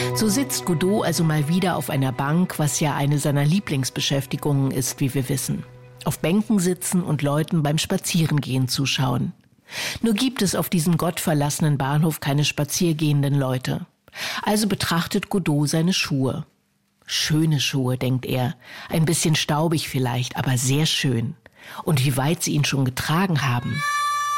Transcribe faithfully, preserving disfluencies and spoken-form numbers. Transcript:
So sitzt Godot also mal wieder auf einer Bank, was ja eine seiner Lieblingsbeschäftigungen ist, wie wir wissen. Auf Bänken sitzen und Leuten beim Spazierengehen zuschauen. Nur gibt es auf diesem gottverlassenen Bahnhof keine spaziergehenden Leute. Also betrachtet Godot seine Schuhe. Schöne Schuhe, denkt er. Ein bisschen staubig vielleicht, aber sehr schön. Und wie weit sie ihn schon getragen haben.